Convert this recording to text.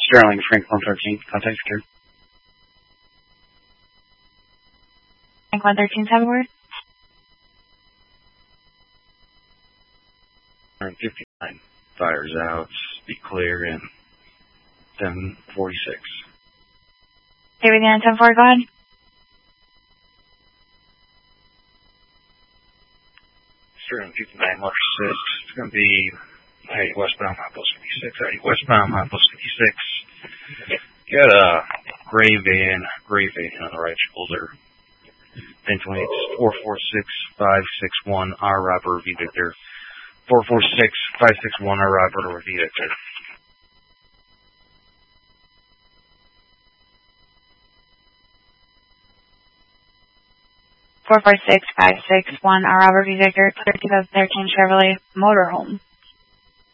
Sterling, Frank 113, contact secure. Frank 113, 7 word. 159. Fires out. Be clear in 1046. Stay with you on 10-4, go ahead. Sterling 59, motor 6. It's going to be westbound, milepost 56. Westbound, milepost 56. Got a gray van on the right shoulder. 1028, 446-561, R. Robert V. Victor. 446-561, R. Robert V. Victor. 446-561, R. Robert V. Victor, 2013 Chevrolet Motorhome.